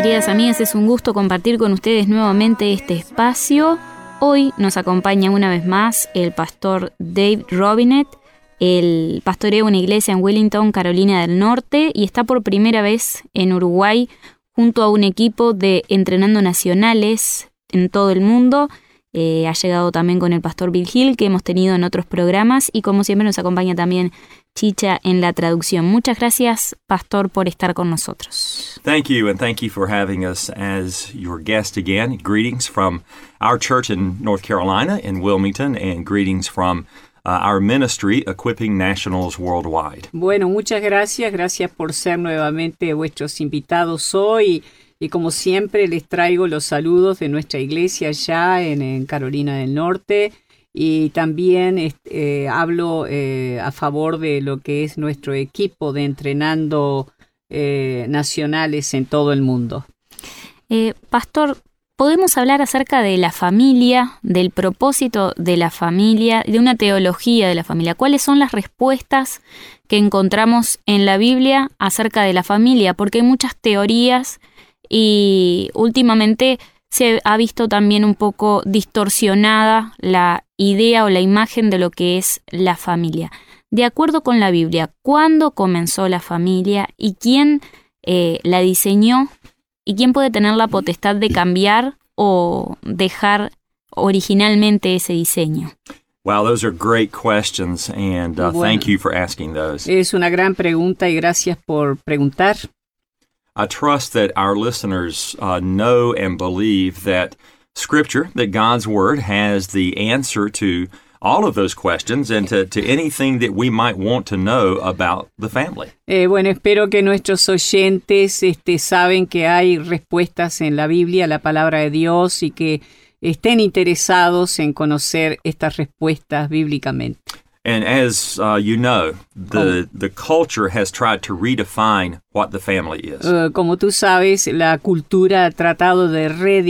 queridas amigas, es un gusto compartir con ustedes nuevamente este espacio. Hoy nos acompaña una vez más el pastor Dave Robinett. Él pastorea una iglesia en Wellington, Carolina del Norte, y está por primera vez en Uruguay junto a un equipo de entrenando nacionales en todo el mundo. Ha llegado también con el pastor Bill Hill, que hemos tenido en otros programas, y como siempre nos acompaña también Chicha en la traducción. Muchas gracias, pastor, por estar con nosotros. Thank you, and thank you for having us as your guest again. Greetings from our church in North Carolina, in Wilmington, and greetings from our ministry, Equipping Nationals Worldwide. Bueno, muchas gracias. Gracias por ser nuevamente vuestros invitados hoy. Y como siempre les traigo los saludos de nuestra iglesia allá en Carolina del Norte. Y también hablo a favor de lo que es nuestro equipo de entrenando nacionales en todo el mundo. Pastor, ¿podemos hablar acerca de la familia, del propósito de la familia, de una teología de la familia? ¿Cuáles son las respuestas que encontramos en la Biblia acerca de la familia? Porque hay muchas teorías y últimamente se ha visto también un poco distorsionada la idea o la imagen de lo que es la familia. De acuerdo con la Biblia, ¿cuándo comenzó la familia y quién la diseñó y quién puede tener la potestad de cambiar o dejar originalmente ese diseño? Wow, those are great questions, and thank you for asking those. Es una gran pregunta y gracias por preguntar. I trust that our listeners know and believe that Scripture, that God's Word, has the answer to all of those questions and to anything that we might want to know about the family. Bueno, espero que nuestros oyentes saben que hay respuestas en la Biblia, la palabra de Dios, y que estén interesados en conocer estas respuestas bíblicamente. And as you know, the culture has tried to redefine what the family is. Como tú sabes, la cultura ha tratado de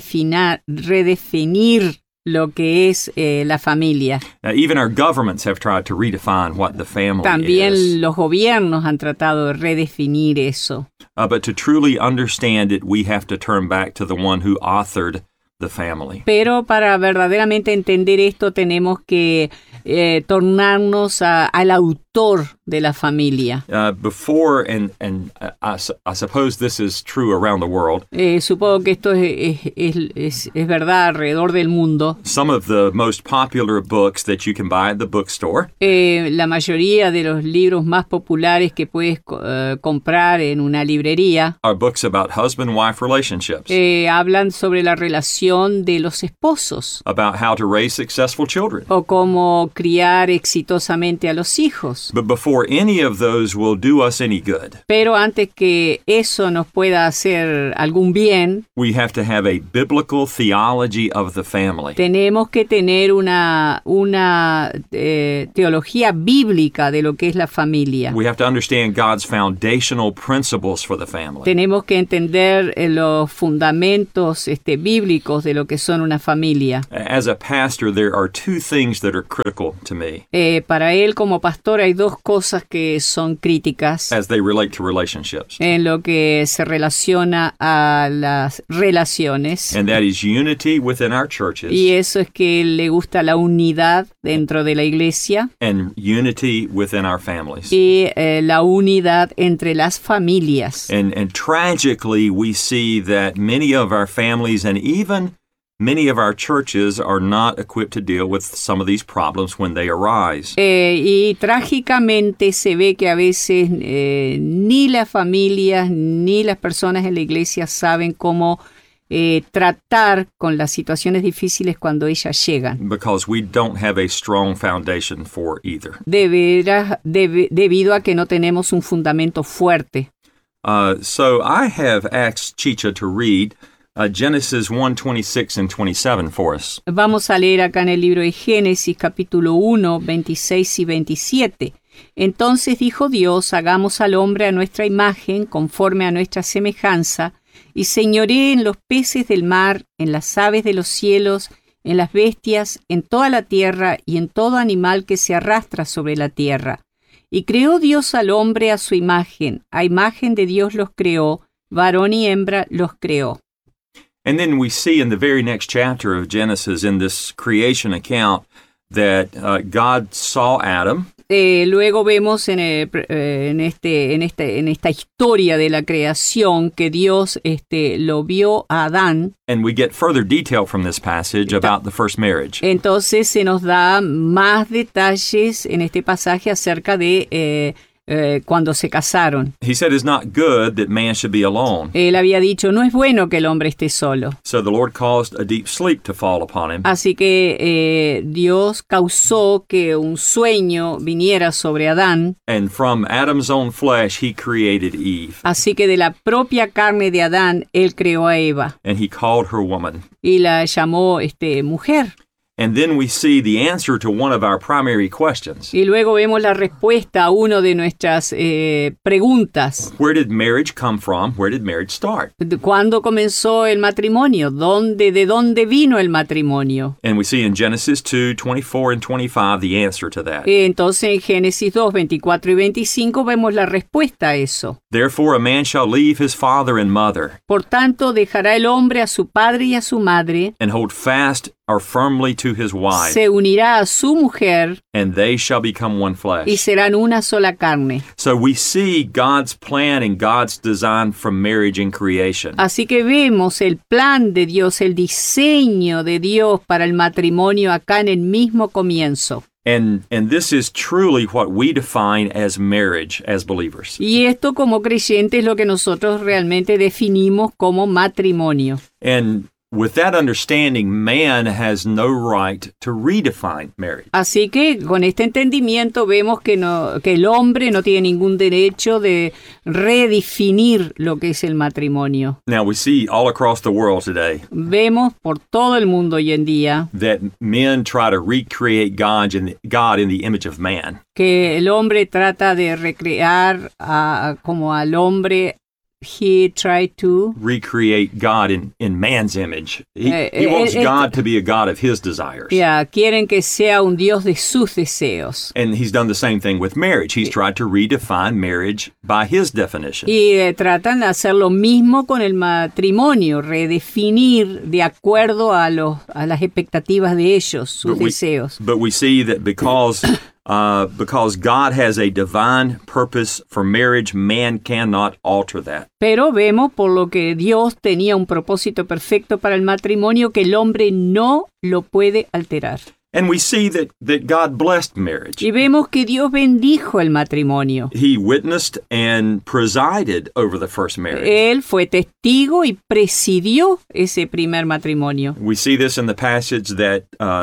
redefinir lo que es la familia. Even our governments have tried to redefine what the family También is. los gobiernos han tratado de redefinir eso. But to truly understand it, we have to turn back to the one who authored the family. Pero para verdaderamente entender esto tenemos que tornarnos al autor de la familia. Before, and I suppose this is true around the world. Supongo que esto es verdad alrededor del mundo. Some of the most popular books that you can buy at the bookstore. La mayoría de los libros más populares que puedes comprar en una librería Are books about husband-wife relationships. Hablan sobre la relación de los esposos About how to raise successful children. o cómo criar exitosamente a los hijos. But before any of those will do us any good, Pero antes que eso nos pueda hacer algún bien, we have to have a biblical theology of the family. tenemos que tener una teología bíblica de lo que es la familia. We have to understand God's foundational principles for the family. Tenemos que entender los fundamentos bíblicos de lo que son una familia. As a pastor, there are two things that are critical to me Para él como pastor hay dos cosas que son críticas as they relate to relationships. en lo que se relaciona a las relaciones. And that is unity within our churches Y eso es que le gusta la unidad dentro de la iglesia and unity within our families. y la unidad entre las familias. And tragically, we see that many of our families and even many of our churches are not equipped to deal with some of these problems when they arise. Y trágicamente se ve que a veces ni las familias ni las personas en la iglesia saben cómo tratar con las situaciones difíciles cuando ellas llegan. Because we don't have a strong foundation for either. Debido a que no tenemos un fundamento fuerte. So I have asked Chicha to read Genesis 1:26 and 27 for us. Vamos a leer acá en el libro de Génesis, capítulo 1, 26 y 27. Entonces dijo Dios, hagamos al hombre a nuestra imagen, conforme a nuestra semejanza, y señoree en los peces del mar, en las aves de los cielos, en las bestias, en toda la tierra y en todo animal que se arrastra sobre la tierra. Y creó Dios al hombre a su imagen, a imagen de Dios los creó, varón y hembra los creó. And then we see in the very next chapter of Genesis, in this creation account, that God saw Adam. Luego vemos en esta historia de la creación que Dios lo vio a Adán. And we get further detail from this passage about the first marriage. Entonces se nos da más detalles en este pasaje acerca de cuando se casaron. He said it's not good that man should be alone. Él había dicho, no es bueno que el hombre esté solo. So the Lord caused a deep sleep to fall upon him. Así que Dios causó que un sueño viniera sobre Adán. And from Adam's own flesh, he created Eve. Así que de la propia carne de Adán, él creó a Eva. And he called her woman. Y la llamó mujer. And then we see the answer to one of our primary questions. Y luego vemos la respuesta a una de nuestras preguntas. Where did marriage come from? Where did marriage start? ¿Cuándo comenzó el matrimonio? ¿De dónde vino el matrimonio? And we see in Genesis 2, 24 and 25 the answer to that. Entonces en Génesis 2, 24 y 25 vemos la respuesta a eso. Therefore a man shall leave his father and mother. Por tanto, dejará el hombre a su padre y a su madre. And hold fast or firmly to his wife. Se unirá a su mujer. And they shall become one flesh. Y serán una sola carne. So we see God's plan and God's design from marriage and creation. Así que vemos el plan de Dios, el diseño de Dios para el matrimonio acá en el mismo comienzo. And this is truly what we define as marriage as believers. Y esto como creyentes es lo que nosotros realmente definimos como matrimonio. And with that understanding, man has no right to redefine marriage. Así que con este entendimiento vemos que el hombre no tiene ningún derecho de redefinir lo que es el matrimonio. Now we see all across the world today Vemos por todo el mundo hoy en día that men try to recreate God in the image of man. que el hombre trata de recrear como al hombre. He tried to recreate God in man's image. He wants God to be a God of his desires. Quieren que sea un Dios de sus deseos. And he's done the same thing with marriage. He's tried to redefine marriage by his definition. Y tratan de hacer lo mismo con el matrimonio, redefinir de acuerdo a las expectativas de ellos, sus deseos. But we see that because God has a divine purpose for marriage, man cannot alter that. Pero vemos por lo que Dios tenía un propósito perfecto para el matrimonio que el hombre no lo puede alterar. And we see that God blessed marriage. Y vemos que Dios bendijo el matrimonio. He witnessed and presided over the first marriage. Él fue testigo y presidió ese primer matrimonio. We see this in the passage that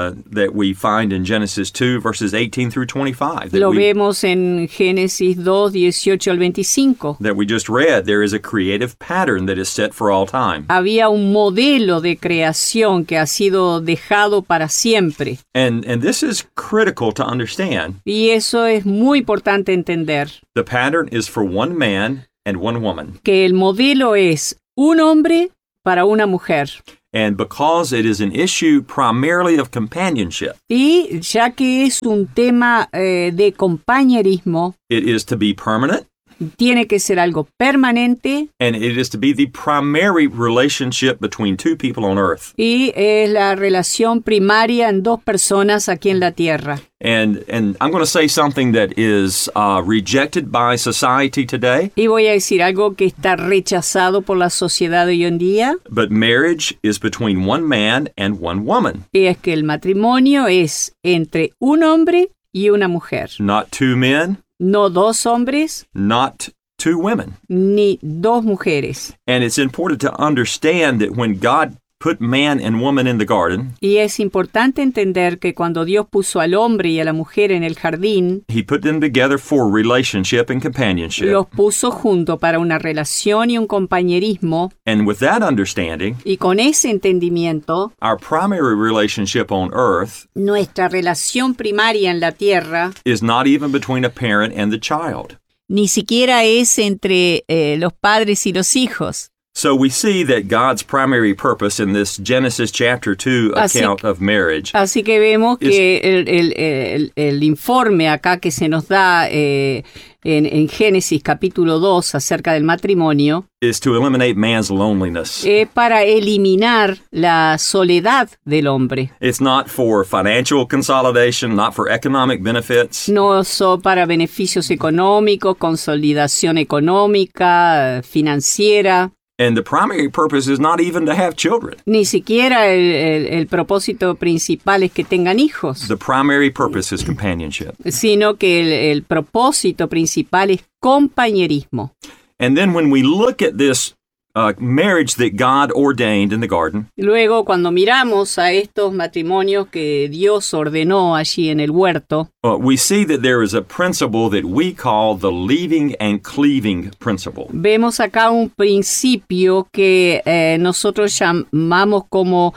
we find in Genesis 2, verses 18 through 25. Lo vemos en Génesis 2, 18 al 25. That we just read. There is a creative pattern that is set for all time. Había un modelo de creación que ha sido dejado para siempre. And this is critical to understand. Y eso es muy importante entender. The pattern is for one man and one woman. Que el modelo es un hombre para una mujer. And because it is an issue primarily of companionship. Y ya que es un tema de compañerismo. It is to be permanent. Tiene que ser algo permanente. And it is to be the primary relationship between two people on earth. Y es la relación primaria en dos personas aquí en la tierra. And I'm going to say something that is rejected by society today. Y voy a decir algo que está rechazado por la sociedad hoy en día. But marriage is between one man and one woman. Y es que el matrimonio es entre un hombre y una mujer. Not two men. No dos hombres. Not two women. Ni dos mujeres. And it's important to understand that when God put man and woman in the garden, y es importante entender que cuando Dios puso al hombre y a la mujer en el jardín, He put them together for relationship and companionship. Los puso junto para una relación y un compañerismo. And with that understanding, y con ese entendimiento, our primary relationship on earth, nuestra relación primaria en la tierra, is not even between a parent and the child. Ni siquiera es entre los padres y los hijos. So we see that God's primary purpose in this Genesis chapter 2 account of marriage Así que vemos que el informe acá que se nos da en Génesis capítulo 2 acerca del matrimonio is to eliminate man's loneliness. es para eliminar la soledad del hombre. It's not for financial consolidation, not for economic benefits. No son para beneficios económicos, consolidación económica, financiera. And the primary purpose is not even to have children. Ni siquiera el propósito principal es que tengan hijos, The primary purpose is companionship. sino que el propósito principal es compañerismo. And then when we look at this marriage that God ordained in the garden, Luego, cuando miramos a estos matrimonios que Dios ordenó allí en el huerto, we see that there is a principle that we call the leaving and cleaving principle. vemos acá un principio que nosotros llamamos como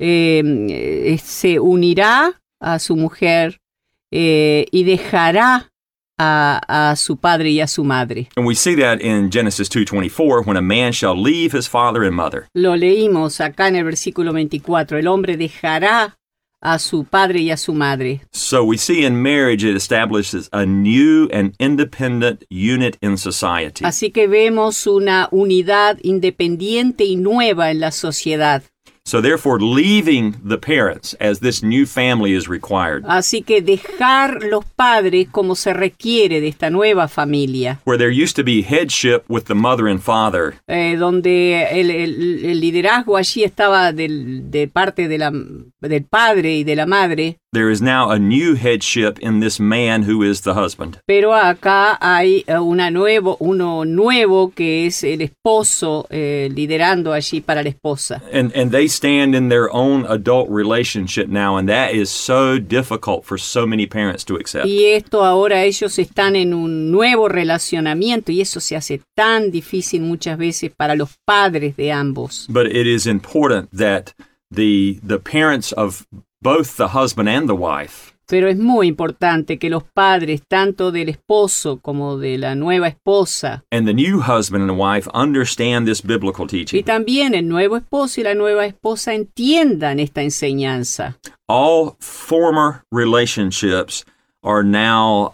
se unirá a su mujer y dejará a su padre y a su madre. And we see that in Genesis 2:24, when a man shall leave his father and mother. Lo leímos acá en el versículo 24. El hombre dejará a su padre y a su madre. So we see in marriage it establishes a new and independent unit in society. Así que vemos una unidad independiente y nueva en la sociedad. So therefore, leaving the parents as this new family is required, Así que dejar los padres como se requiere de esta nueva familia, where there used to be headship with the mother and father, donde el liderazgo allí estaba de parte del padre y de la madre, there is now a new headship in this man who is the husband. pero acá hay uno nuevo que es el esposo liderando allí para la esposa. And they stand in their own adult relationship now, and that is so difficult for so many parents to accept. Y esto ahora ellos están en un nuevo relacionamiento y eso se hace tan difícil muchas veces para los padres de ambos. But it is important that the parents of both the husband and the wife Pero es muy importante que los padres, tanto del esposo como de la nueva esposa, and the new husband and wife understand this biblical y teaching. también el nuevo esposo y la nueva esposa entiendan esta enseñanza. All former relationships are now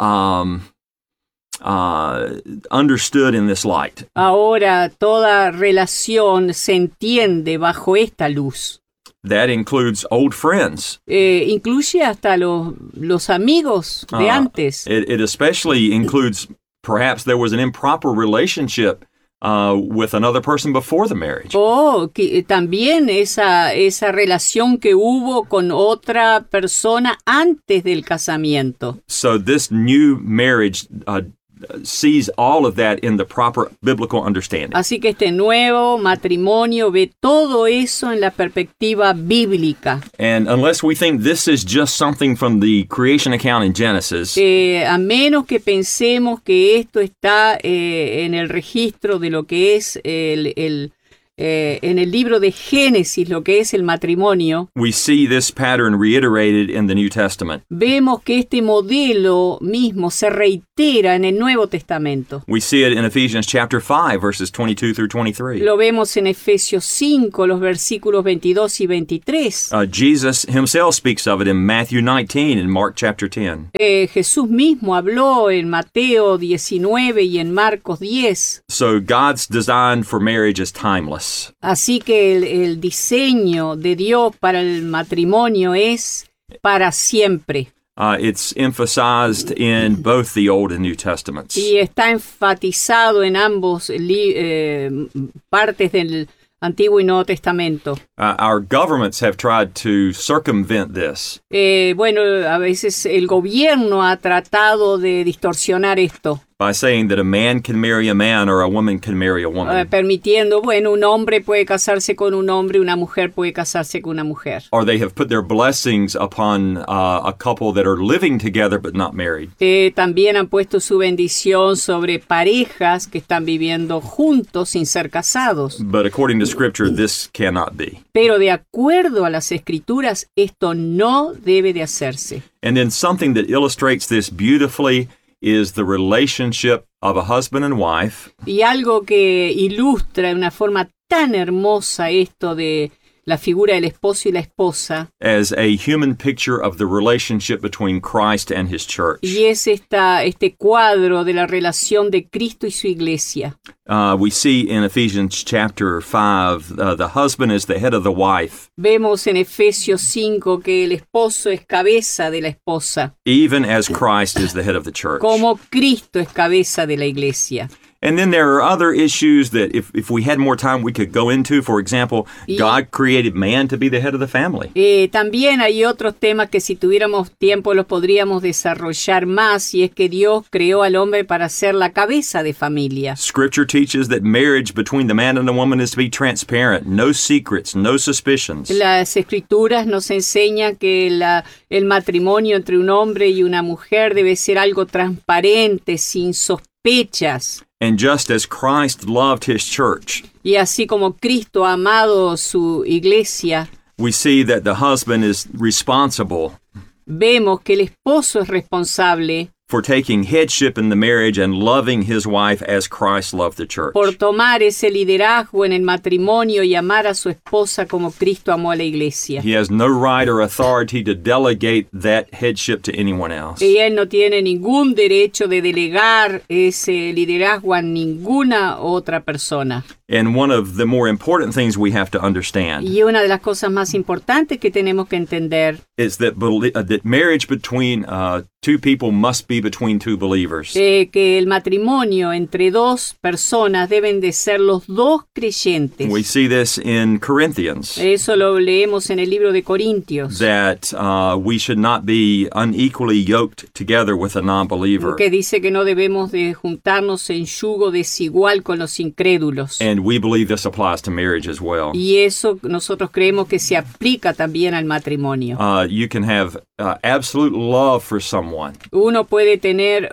understood in this light. Ahora toda relación se entiende bajo esta luz. That includes old friends. Incluye hasta los amigos de antes. It especially includes perhaps there was an improper relationship with another person before the marriage. Que también esa relación que hubo con otra persona antes del casamiento. So this new marriage sees all of that in the proper biblical understanding. Así que este nuevo matrimonio ve todo eso en la perspectiva bíblica. And unless we think this is just something from the creation account in Genesis, A menos que pensemos que esto está en el registro de lo que es en el libro de Génesis, lo que es el matrimonio, we see this pattern reiterated in the New Testament. vemos que este modelo mismo se reitera en el Nuevo Testamento. We see it in Ephesians chapter 5, verses 22 through 23. Lo vemos en Efesios 5, los versículos 22 y 23. Jesus himself speaks of it in Matthew 19 and Mark chapter 10. Jesús mismo habló en Mateo 19 y en Marcos 10. So God's design for marriage is timeless. Así que el diseño de Dios para el matrimonio es para siempre. It's emphasized in both the Old and New Testaments. Y está enfatizado en ambos partes del Antiguo y Nuevo Testamento. Our governments have tried to circumvent this. Bueno, a veces el gobierno ha tratado de distorsionar esto, By saying that a man can marry a man or a woman can marry a woman. permitiendo, bueno, un hombre puede casarse con un hombre, una mujer puede casarse con una mujer. Or they have put their blessings upon a couple that are living together but not married. También han puesto su bendición sobre parejas que están viviendo juntos sin ser casados. But according to Scripture, this cannot be. Pero de acuerdo a las Escrituras, esto no debe de hacerse. And then something that illustrates this beautifully is the relationship of a husband and wife Y algo que ilustra de una forma tan hermosa esto de la figura del esposo y la esposa. as a human picture of the relationship between Christ and his church. Y es este cuadro de la relación de Cristo y su iglesia. We see in Ephesians chapter 5, the husband is the head of the wife, Vemos en Efesios 5 que el esposo es cabeza de la esposa, even as Christ is the head of the church. como Cristo es cabeza de la iglesia. And then there are other issues that if we had more time, we could go into. For example, God created man to be the head of the family. También hay otros temas que si tuviéramos tiempo los podríamos desarrollar más, y es que Dios creó al hombre para ser la cabeza de familia. Scripture teaches that marriage between the man and the woman is to be transparent, no secrets, no suspicions. Las escrituras nos enseñan que el matrimonio entre un hombre y una mujer debe ser algo transparente, sin sospechas. And just as Christ loved his church, Y así como Cristo ha amado su iglesia, we see that the husband is responsible vemos que el esposo es responsable for taking headship in the marriage and loving his wife as Christ loved the church. por tomar ese liderazgo en el matrimonio y amar a su esposa como Cristo amó a la iglesia. He has no right or authority to delegate that headship to anyone else. Y él no tiene ningún derecho de delegar ese liderazgo a ninguna otra persona. And one of the more important things we have to understand Y una de las cosas más importantes que tenemos que entender is that marriage between two people must be between two believers. que el matrimonio entre dos personas deben de ser los dos creyentes. We see this in Corinthians, Eso lo leemos en el libro de Corintios, that we should not be unequally yoked together with a non-believer. que dice que no debemos de juntarnos en yugo desigual con los incrédulos. And we believe this applies to marriage as well. Y eso nosotros creemos que se aplica también al matrimonio. You can have absolute love for someone, Uno puede tener,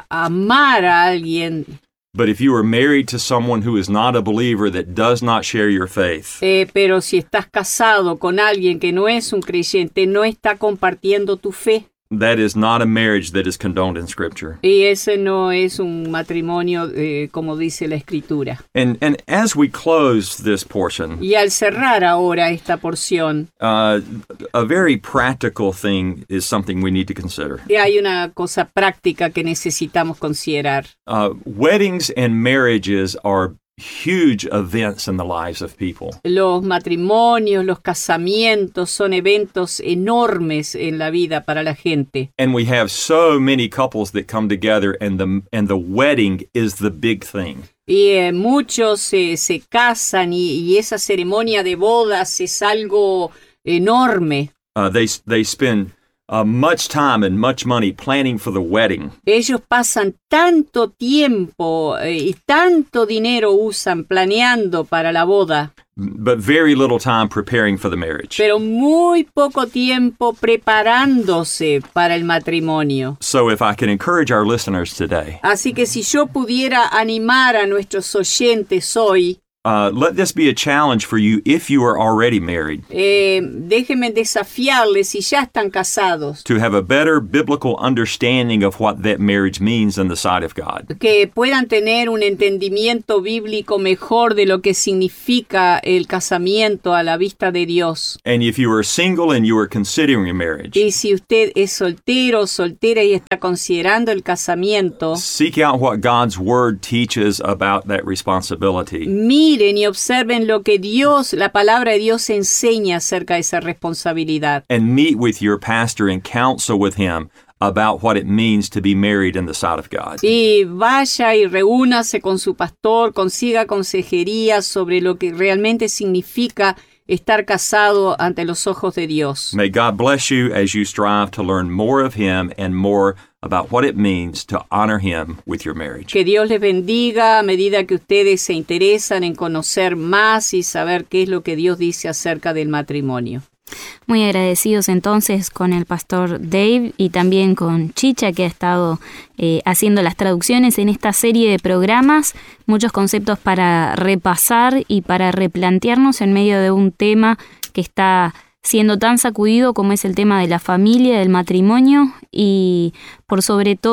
amar a alguien, but if you are married to someone who is not a believer that does not share your faith, pero si estás casado con alguien que no es un creyente, no está compartiendo tu fe. that is not a marriage that is condoned in Scripture. Y ese no es un matrimonio como dice la Escritura. And as we close this portion, Y al cerrar ahora esta porción, a very practical thing is something we need to consider. hay una cosa práctica que necesitamos considerar. Weddings and marriages are huge events in the lives of people. Los matrimonios, los casamientos son eventos enormes en la vida para la gente. And we have so many couples that come together, and the wedding is the big thing. Y muchos se casan y esa ceremonia de bodas es algo enorme. They spend much time and much money planning for the wedding. Ellos pasan tanto tiempo y tanto dinero usan planeando para la boda, But very little time preparing for the marriage. pero muy poco tiempo preparándose para el matrimonio. So if I can encourage our listeners today, Así que si yo pudiera animar a nuestros oyentes hoy, let this be a challenge for you if you are already married, déjenme desafiarles si ya están casados, to have a better biblical understanding of what that marriage means in the sight of God. que puedan tener un entendimiento bíblico mejor de lo que significa el casamiento a la vista de Dios. And if you are single and you are considering a marriage, Y si usted es soltero o soltera y está considerando el casamiento, seek out what God's Word teaches about that responsibility. miren y observen lo que Dios, la palabra de Dios enseña acerca de esa responsabilidad. And meet with your pastor and counsel with him about what it means to be married in the sight of God. Y vaya y reúnase con su pastor, consiga consejería sobre lo que realmente significa estar casado ante los ojos de Dios. May God bless you as you strive to learn more of him and more about what it means to honor him with your marriage. Que Dios les bendiga a medida que ustedes se interesan en conocer más y saber qué es lo que Dios dice acerca del matrimonio. Muy agradecidos entonces con el pastor Dave y también con Chicha, que ha estado haciendo las traducciones en esta serie de programas. Muchos conceptos para repasar y para replantearnos en medio de un tema que está siendo tan sacudido como es el tema de la familia, del matrimonio y por sobre todo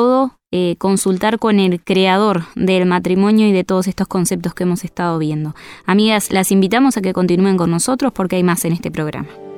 consultar con el creador del matrimonio y de todos estos conceptos que hemos estado viendo. Amigas, las invitamos a que continúen con nosotros porque hay más en este programa.